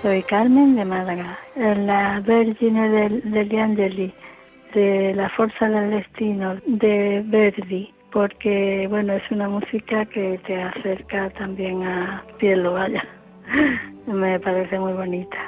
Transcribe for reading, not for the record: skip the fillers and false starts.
Soy Carmen de Málaga. La Vergine degli Angeli, de La Forza del Destino, de Verdi, porque, bueno, es una música que te acerca también a cielo, vaya. Me parece muy bonita.